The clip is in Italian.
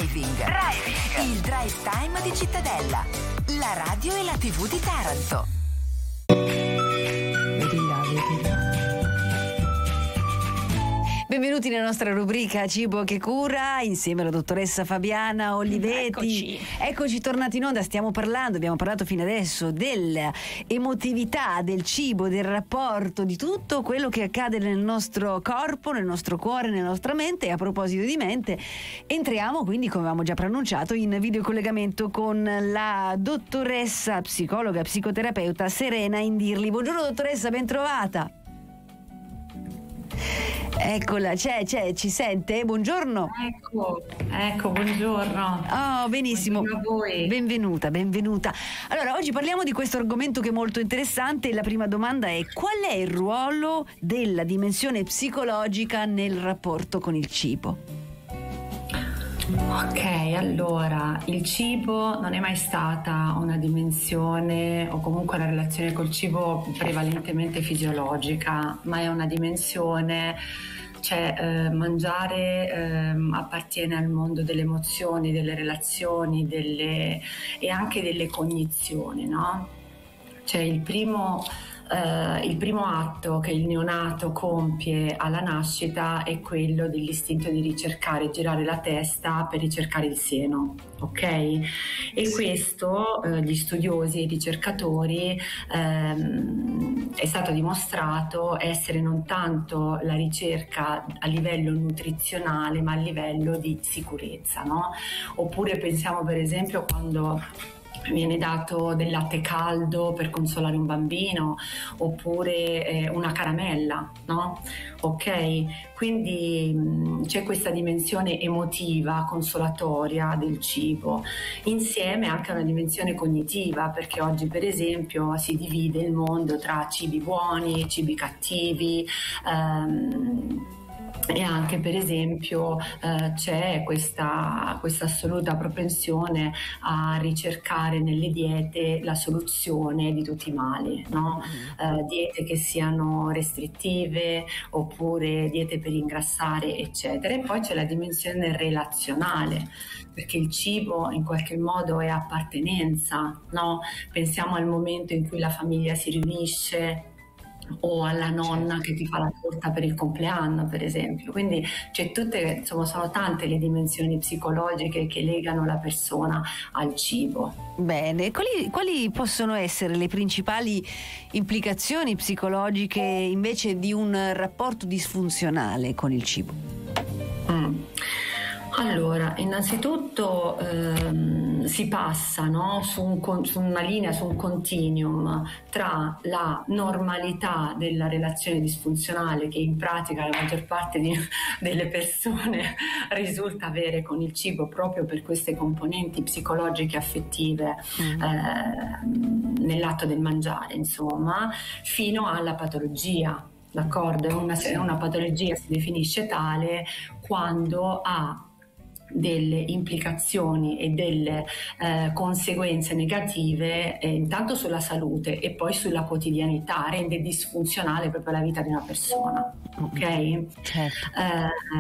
Il drive time di Cittadella. La radio e la TV di Taranto. Benvenuti nella nostra rubrica Cibo che cura, insieme alla dottoressa Fabiana Olivetti. Eccoci tornati in onda, abbiamo parlato fino adesso dell'emotività, del cibo, del rapporto, di tutto quello che accade nel nostro corpo, nel nostro cuore, nella nostra mente. E a proposito di mente, entriamo quindi, come avevamo già preannunciato, in videocollegamento con la dottoressa psicologa, psicoterapeuta Serena Indirli. Buongiorno dottoressa, ben trovata. Eccola, c'è, ci sente? Buongiorno. Ecco, buongiorno. Oh, benissimo. Buongiorno a voi. Benvenuta. Allora, oggi parliamo di questo argomento che è molto interessante. La prima domanda è: qual è il ruolo della dimensione psicologica nel rapporto con il cibo? Ok, allora, il cibo non è mai stata una dimensione, o comunque la relazione col cibo prevalentemente fisiologica, ma è una dimensione, cioè mangiare appartiene al mondo delle emozioni, delle relazioni, e anche delle cognizioni, no? Cioè il primo atto che il neonato compie alla nascita è quello dell'istinto di ricercare, girare la testa per ricercare il seno, ok? E questo gli studiosi e i ricercatori è stato dimostrato essere non tanto la ricerca a livello nutrizionale, ma a livello di sicurezza, no? Oppure pensiamo per esempio quando viene dato del latte caldo per consolare un bambino, oppure una caramella, no? Ok? Quindi c'è questa dimensione emotiva, consolatoria del cibo, insieme anche a una dimensione cognitiva, perché oggi per esempio si divide il mondo tra cibi buoni, cibi cattivi, e anche per esempio c'è questa assoluta propensione a ricercare nelle diete la soluzione di tutti i mali, no? Diete che siano restrittive oppure diete per ingrassare, eccetera. E poi c'è la dimensione relazionale, perché il cibo in qualche modo è appartenenza, no? Pensiamo al momento in cui la famiglia si riunisce, o alla nonna che ti fa la torta per il compleanno, per esempio. Quindi sono tante le dimensioni psicologiche che legano la persona al cibo. Bene, quali possono essere le principali implicazioni psicologiche invece di un rapporto disfunzionale con il cibo? Allora, innanzitutto si passa, no, su una linea, su un continuum tra la normalità della relazione disfunzionale che in pratica la maggior parte delle persone risulta avere con il cibo proprio per queste componenti psicologiche affettive nell'atto del mangiare, insomma, fino alla patologia. D'accordo? Una patologia si definisce tale quando ha delle implicazioni e delle conseguenze negative intanto sulla salute e poi sulla quotidianità, rende disfunzionale proprio la vita di una persona, ok? Certo.